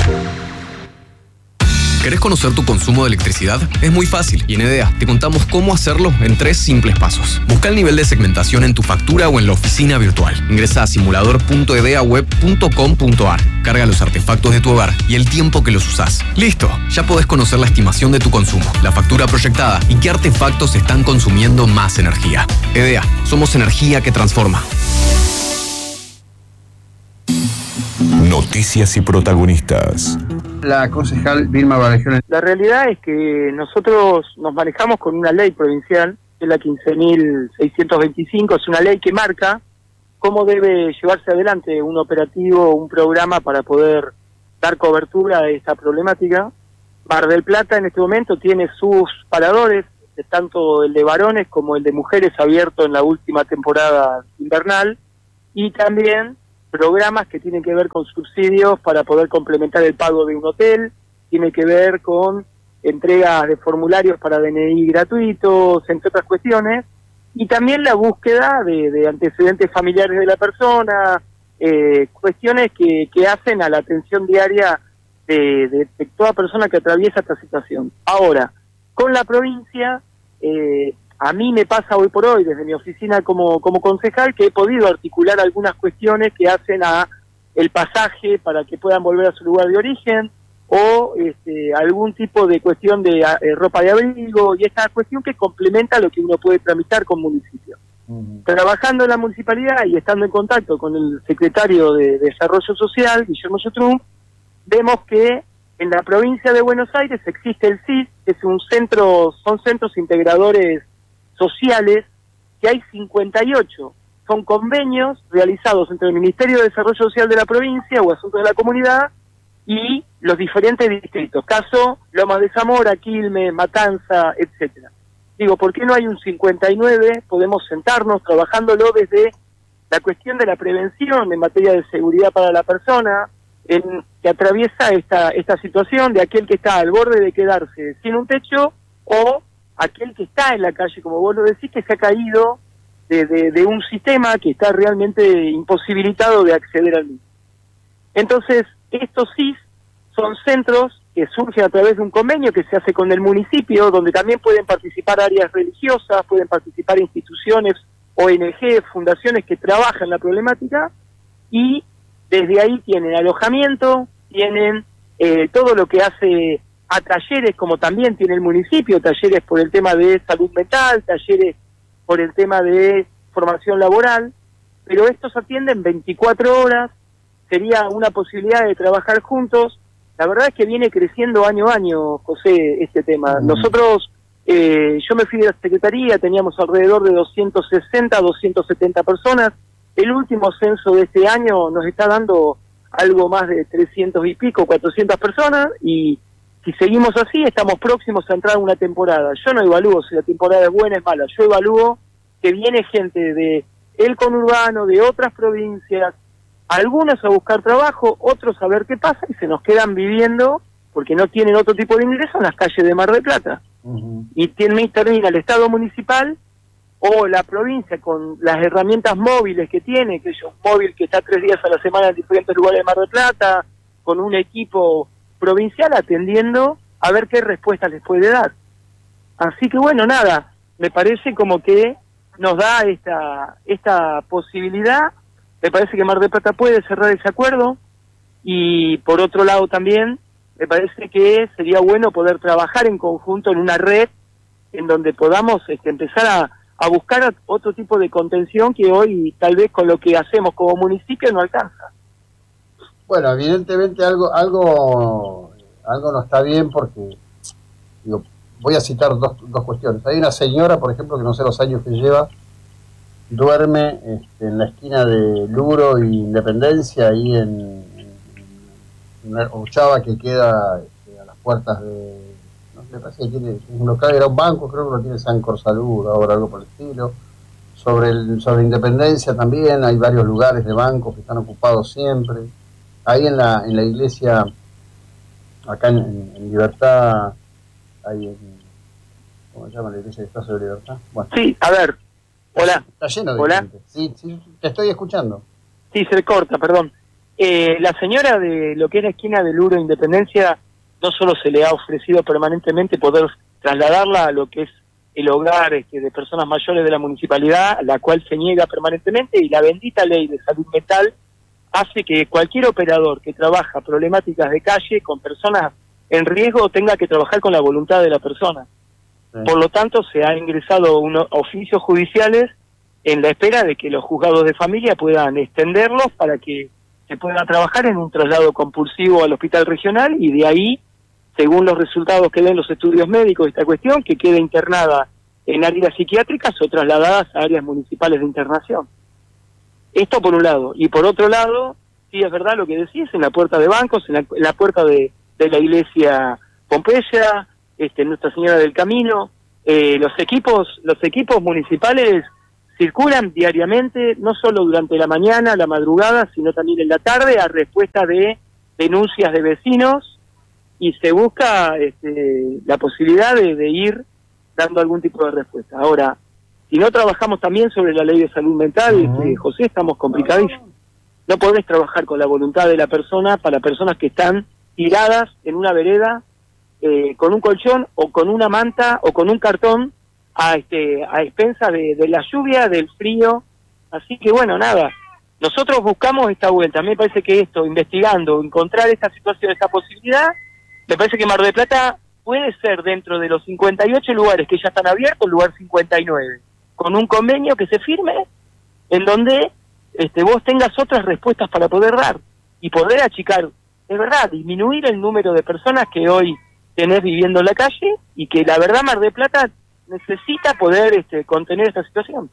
¿Querés conocer tu consumo de electricidad? Es muy fácil y en EDEA te contamos cómo hacerlo en 3 simples pasos. Busca el nivel de segmentación en tu factura o en la oficina virtual. Ingresa a simulador.edeaweb.com.ar. Carga los artefactos de tu hogar y el tiempo que los usás. ¡Listo! Ya podés conocer la estimación de tu consumo, la factura proyectada y qué artefactos están consumiendo más energía. EDEA, somos energía que transforma. Noticias y protagonistas. La concejal Vilma Barregione. La realidad es que nosotros nos manejamos con una ley provincial, que es la 15.625, es una ley que marca cómo debe llevarse adelante un operativo, un programa para poder dar cobertura a esta problemática. Mar del Plata en este momento tiene sus paradores, tanto el de varones como el de mujeres, abierto en la última temporada invernal, y también programas que tienen que ver con subsidios para poder complementar el pago de un hotel, tiene que ver con entregas de formularios para DNI gratuitos, entre otras cuestiones, y también la búsqueda de antecedentes familiares de la persona, cuestiones que hacen a la atención diaria de toda persona que atraviesa esta situación. Ahora, con la provincia, a mí me pasa hoy por hoy, desde mi oficina como concejal, que he podido articular algunas cuestiones que hacen a el pasaje para que puedan volver a su lugar de origen, o algún tipo de cuestión de ropa de abrigo, y esta cuestión que complementa lo que uno puede tramitar con municipio. Trabajando en la municipalidad y estando en contacto con el secretario de Desarrollo Social, Guillermo Yotrum, vemos que en la provincia de Buenos Aires existe el CIS, que son centros integradores sociales, que hay 58. Son convenios realizados entre el Ministerio de Desarrollo Social de la provincia o Asuntos de la Comunidad y los diferentes distritos. Caso Lomas de Zamora, Quilmes, Matanza, etcétera. Digo, ¿por qué no hay un 59? Podemos sentarnos trabajándolo desde la cuestión de la prevención en materia de seguridad para la persona, que atraviesa esta situación de aquel que está al borde de quedarse sin un techo, o aquel que está en la calle, como vos lo decís, que se ha caído de un sistema que está realmente imposibilitado de acceder al mismo. Entonces, estos CIS son centros que surgen a través de un convenio que se hace con el municipio, donde también pueden participar áreas religiosas, pueden participar instituciones, ONG, fundaciones que trabajan la problemática, y desde ahí tienen alojamiento, tienen todo lo que hace a talleres, como también tiene el municipio, talleres por el tema de salud mental, talleres por el tema de formación laboral, pero estos atienden 24 horas, sería una posibilidad de trabajar juntos. La verdad es que viene creciendo año a año, José, este tema. Nosotros, yo me fui de la Secretaría, teníamos alrededor de 260, 270 personas. El último censo de este año nos está dando algo más de 300 y pico, 400 personas, y si seguimos así, estamos próximos a entrar a una temporada. Yo no evalúo si la temporada es buena o es mala, yo evalúo que viene gente de el conurbano, de otras provincias, algunos a buscar trabajo, otros a ver qué pasa, y se nos quedan viviendo, porque no tienen otro tipo de ingreso, en las calles de Mar del Plata. Y termina el Estado municipal o la provincia con las herramientas móviles que tiene, que es un móvil que está 3 días a la semana en diferentes lugares de Mar del Plata, con un equipo provincial atendiendo a ver qué respuesta les puede dar. Así que bueno, nada, me parece como que nos da esta posibilidad. Me parece que Mar del Plata puede cerrar ese acuerdo, y por otro lado también me parece que sería bueno poder trabajar en conjunto en una red en donde podamos empezar a buscar otro tipo de contención que hoy tal vez con lo que hacemos como municipio no alcanza. Bueno, evidentemente algo no está bien, porque digo, voy a citar dos cuestiones. Hay una señora, por ejemplo, que no sé los años que lleva, duerme en la esquina de Luro e Independencia, ahí en Ochava, que queda a las puertas de, no sé, parece que tiene un local, era un banco, creo que lo tiene Sancor Salud ahora, algo por el estilo. Sobre Independencia también hay varios lugares de bancos que están ocupados siempre. Ahí en la iglesia, acá en Libertad, hay ¿cómo se llama la iglesia de Espacio de Libertad? Bueno. Sí, a ver. Hola. Está lleno de gente. Sí, te estoy escuchando. Sí, se corta, perdón. La señora de lo que es la esquina del Luro Independencia, no solo se le ha ofrecido permanentemente poder trasladarla a lo que es el hogar de personas mayores de la municipalidad, la cual se niega permanentemente, y la bendita ley de salud mental hace que cualquier operador que trabaja problemáticas de calle con personas en riesgo tenga que trabajar con la voluntad de la persona. Por lo tanto, se han ingresado unos oficios judiciales en la espera de que los juzgados de familia puedan extenderlos para que se pueda trabajar en un traslado compulsivo al hospital regional y de ahí, según los resultados que den los estudios médicos de esta cuestión, que quede internada en áreas psiquiátricas o trasladadas a áreas municipales de internación. Esto por un lado. Y por otro lado, sí es verdad lo que decís, en la puerta de bancos, en la puerta de la iglesia Pompeya, Nuestra Señora del Camino, los equipos municipales circulan diariamente, no solo durante la mañana, la madrugada, sino también en la tarde, a respuesta de denuncias de vecinos, y se busca la posibilidad de ir dando algún tipo de respuesta. Ahora, si no trabajamos también sobre la ley de salud mental, José, estamos complicadísimos. No podés trabajar con la voluntad de la persona para personas que están tiradas en una vereda con un colchón o con una manta o con un cartón a expensa de la lluvia, del frío. Así que bueno, nada, nosotros buscamos esta vuelta. Me parece que esto, investigando, encontrar esta situación, esta posibilidad, me parece que Mar del Plata puede ser, dentro de los 58 lugares que ya están abiertos, el lugar 59, con un convenio que se firme en donde vos tengas otras respuestas para poder dar y poder achicar, es verdad, disminuir el número de personas que hoy tenés viviendo en la calle, y que la verdad Mar del Plata necesita poder contener esta situación.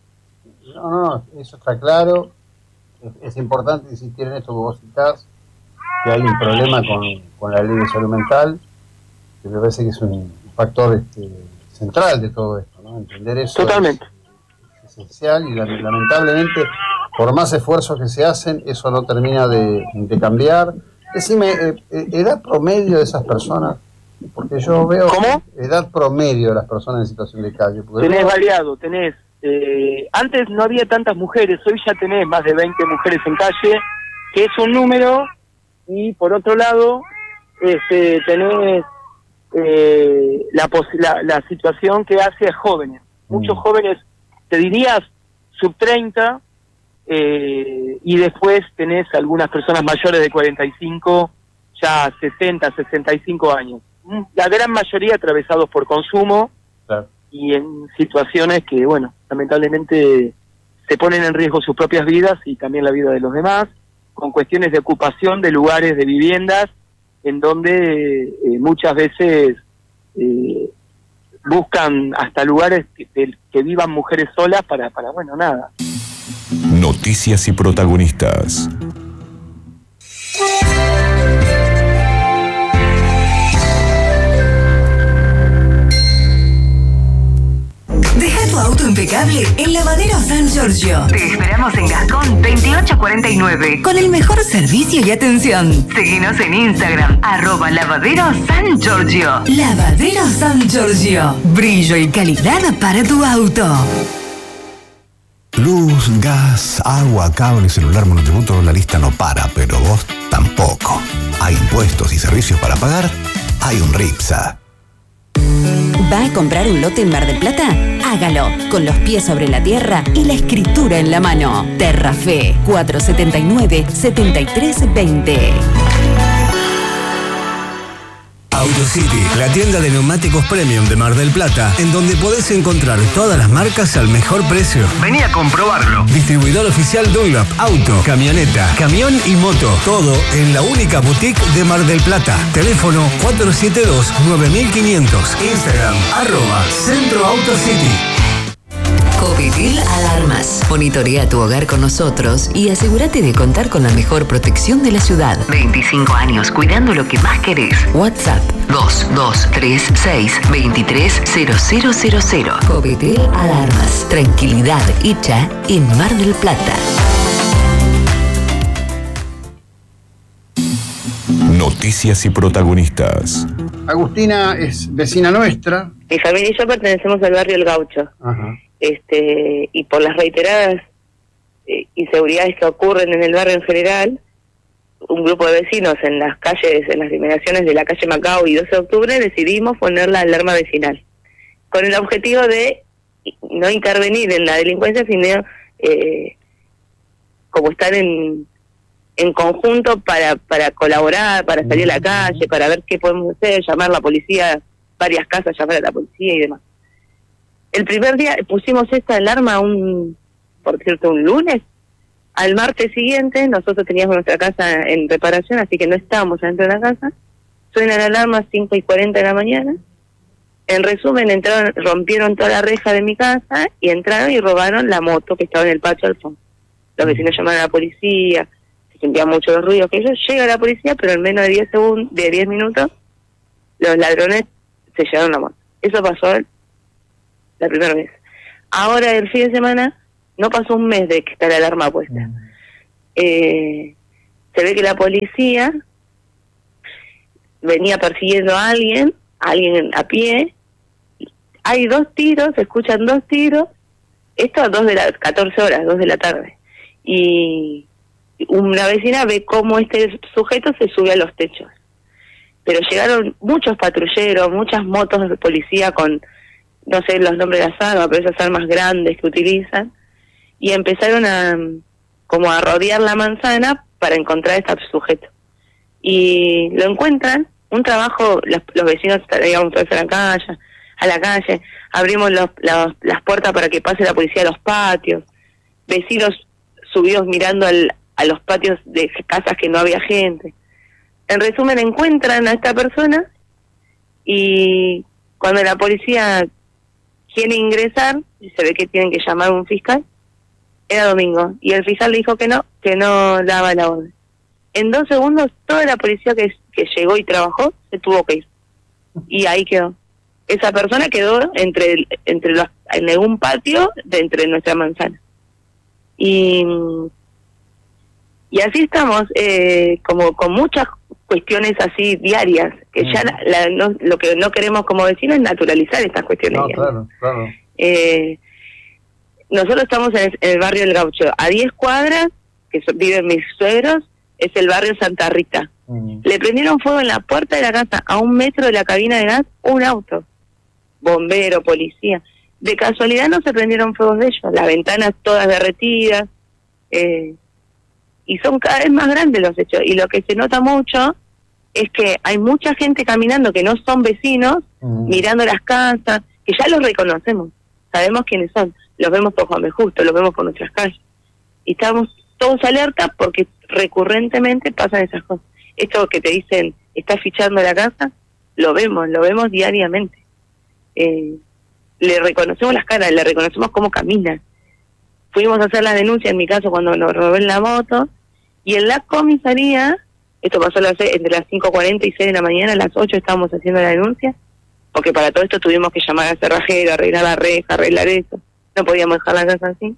No, eso está claro. Es importante insistir en esto que vos citás, que hay un problema con la ley de salud mental, que me parece que es un factor central de todo esto, ¿no? Entender eso. Totalmente. Es esencial, y lamentablemente, por más esfuerzos que se hacen, eso no termina de cambiar. Decime, edad promedio de esas personas, porque yo veo... ¿Cómo? Edad promedio de las personas en situación de calle. Tenés variado, tenés... antes no había tantas mujeres, hoy ya tenés más de 20 mujeres en calle, que es un número, y por otro lado, tenés la situación que hace a jóvenes. Muchos jóvenes, te dirías, sub 30, y después tenés algunas personas mayores de 45, ya 60, 65 años. La gran mayoría atravesados por consumo, claro, y en situaciones que, bueno, lamentablemente se ponen en riesgo sus propias vidas y también la vida de los demás, con cuestiones de ocupación de lugares, de viviendas, en donde muchas veces buscan hasta lugares que vivan mujeres solas para bueno, nada. Noticias y protagonistas. Deja tu auto impecable en Lavadero San Giorgio. Te esperamos en Gascón 2849 con el mejor servicio y atención. Seguinos en Instagram, @Lavadero San Giorgio. Lavadero San Giorgio. Brillo y calidad para tu auto. Luz, gas, agua, cable, celular, monotributo, la lista no para, pero vos tampoco. Hay impuestos y servicios para pagar, hay un RIPSA. ¿Va a comprar un lote en Mar del Plata? Hágalo, con los pies sobre la tierra y la escritura en la mano. Terrafe, 479-7320. AutoCity, la tienda de neumáticos premium de Mar del Plata, en donde podés encontrar todas las marcas al mejor precio. Vení a comprobarlo. Distribuidor oficial Dunlop, auto, camioneta, camión y moto. Todo en la única boutique de Mar del Plata. Teléfono 472-9500. Instagram, @Centro AutoCity. Copetel Alarmas. Monitorea tu hogar con nosotros y asegúrate de contar con la mejor protección de la ciudad. 25 años cuidando lo que más querés. WhatsApp 2236-230000. Copetel Alarmas. Tranquilidad hecha en Mar del Plata. Noticias y protagonistas. Agustina es vecina nuestra. Mi familia y yo pertenecemos al barrio El Gaucho. Ajá. Y por las reiteradas inseguridades que ocurren en el barrio en general, un grupo de vecinos en las calles, en las inmediaciones de la calle Macao y 12 de octubre, decidimos poner la alarma vecinal, con el objetivo de no intervenir en la delincuencia, sino como estar en conjunto para colaborar, para salir a la calle, para ver qué podemos hacer, llamar a la policía, varias casas llamar a la policía y demás. El primer día pusimos esta alarma por cierto, un lunes, Al martes siguiente, nosotros teníamos nuestra casa en reparación, así que no estábamos adentro de la casa. Suena la alarma 5:40 de la mañana. En resumen, rompieron toda la reja de mi casa y entraron y robaron la moto que estaba en el patio al fondo. Los vecinos llamaron a la policía, se sentían mucho los ruidos que ellos. Llega la policía, pero en menos de 10 minutos, los ladrones se llevaron la moto. Eso pasó la primera vez. Ahora, el fin de semana, no pasó un mes de que está la alarma puesta. Se ve que la policía venía persiguiendo a alguien a pie. Hay 2 tiros, se escuchan 2 tiros. Esto a 14 horas, 2 de la tarde. Y una vecina ve cómo este sujeto se sube a los techos. Pero llegaron muchos patrulleros, muchas motos de policía con, no sé los nombres de las armas, pero esas armas grandes que utilizan. Y empezaron a rodear la manzana para encontrar a este sujeto. Y lo encuentran, un trabajo, los vecinos íbamos a la calle, abrimos las puertas para que pase la policía a los patios, vecinos subidos mirando a los patios de casas que no había gente. En resumen, encuentran a esta persona y cuando la policía quiere ingresar, y se ve que tienen que llamar a un fiscal, era domingo, y el fiscal dijo que no daba la orden. En 2 segundos, toda la policía que llegó y trabajó se tuvo que ir. Y ahí quedó. Esa persona quedó en un patio de entre nuestra manzana. Y así estamos, como con muchas cuestiones así diarias, que ya lo que no queremos como vecinos es naturalizar estas cuestiones diarias. Claro. Nosotros estamos en el barrio del Gaucho, a 10 cuadras, que viven mis suegros, es el barrio Santa Rita. Le prendieron fuego en la puerta de la casa, a 1 metro de la cabina de gas, un auto. Bombero, policía. De casualidad no se prendieron fuegos de ellos, las ventanas todas derretidas, y son cada vez más grandes los hechos. Y lo que se nota mucho es que hay mucha gente caminando que no son vecinos, mirando las casas, que ya los reconocemos, sabemos quiénes son, los vemos por Juan B. Justo, los vemos por nuestras calles. Y estamos todos alerta porque recurrentemente pasan esas cosas. Esto que te dicen, ¿estás fichando la casa? Lo vemos diariamente. Le reconocemos las caras, le reconocemos cómo camina. Fuimos a hacer la denuncia en mi caso cuando nos robé la moto, y en la comisaría, esto pasó entre las 5:40 y 6 de la mañana, a las 8 estábamos haciendo la denuncia, porque para todo esto tuvimos que llamar al cerrajero, arreglar la reja, arreglar eso, no podíamos dejar la casa así,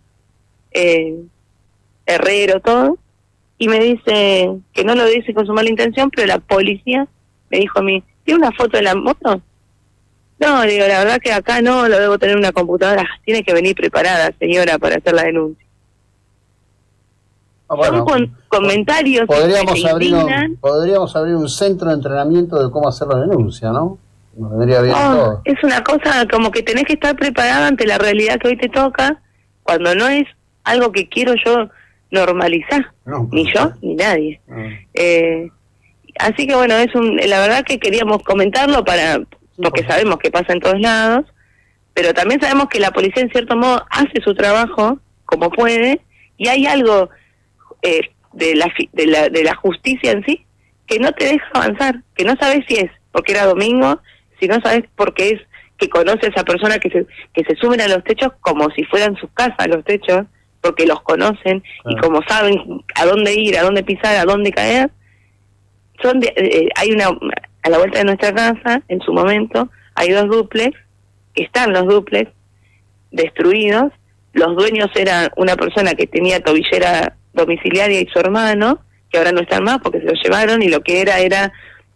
herrero, todo, y me dice, que no lo dice con su mala intención, pero la policía me dijo a mí, ¿tiene una foto de la moto? No, le digo, la verdad que acá no, lo debo tener en una computadora, tiene que venir preparada, señora, para hacer la denuncia. Bueno, con comentarios podríamos abrir un centro de entrenamiento de cómo hacer la denuncia, ¿no? Nos vendría bien todo. Es una cosa como que tenés que estar preparada ante la realidad que hoy te toca, cuando no es algo que quiero yo normalizar, ni yo ni nadie. Así que bueno, la verdad que queríamos comentarlo porque sabemos que pasa en todos lados, pero también sabemos que la policía en cierto modo hace su trabajo como puede, y hay algo de la justicia en sí que no te deja avanzar, que no sabes si es porque era domingo, si no sabes por qué es que conoce a esa persona que se suben a los techos como si fueran sus casas los techos, porque los conocen y como saben a dónde ir, a dónde pisar, a dónde caer. Hay a la vuelta de nuestra casa, en su momento, hay 2 dúplex, están los dúplex destruidos. Los dueños eran una persona que tenía tobillera domiciliaria y su hermano, que ahora no están más porque se lo llevaron, y lo que era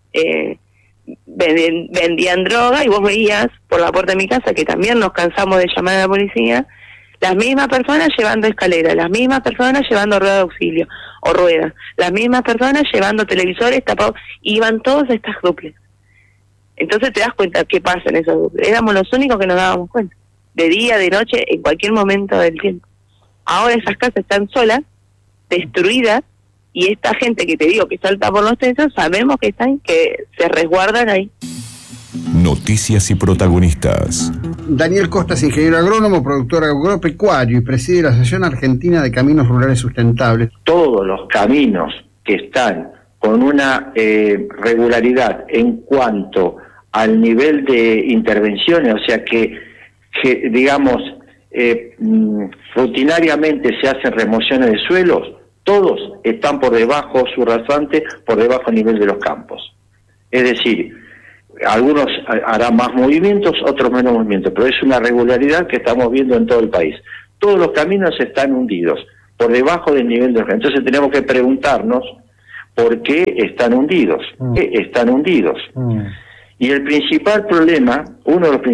vendían droga, y vos veías por la puerta de mi casa, que también nos cansamos de llamar a la policía, las mismas personas llevando escaleras, las mismas personas llevando ruedas de auxilio o ruedas, las mismas personas llevando televisores tapados, iban todos a estas duples. Entonces te das cuenta qué pasa en esos duples. Éramos los únicos que nos dábamos cuenta, de día, de noche, en cualquier momento del tiempo. Ahora esas casas están solas, destruidas, y esta gente que te digo que salta por los techos, sabemos que están, que se resguardan ahí. Noticias y protagonistas. Daniel Costa es ingeniero agrónomo, productor agropecuario y preside la Asociación Argentina de Caminos Rurales Sustentables. Todos los caminos que están con una regularidad en cuanto al nivel de intervenciones, o sea que digamos, rutinariamente se hacen remociones de suelos, todos están por debajo, su rasante, por debajo del nivel de los campos. Es decir, algunos harán más movimientos, otros menos movimientos, pero es una regularidad que estamos viendo en todo el país. Todos los caminos están hundidos, por debajo del nivel de los campos. Entonces tenemos que preguntarnos por qué están hundidos. ¿Por qué están hundidos? Y el principal problema, uno de los